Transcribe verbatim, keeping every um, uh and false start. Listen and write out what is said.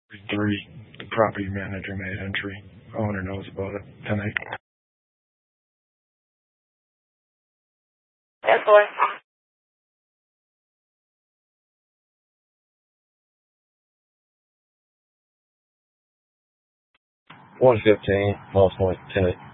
Three, the property manager made entry. Owner knows about it tonight. Yes, boy. one fifteen, Lost Point, tenant.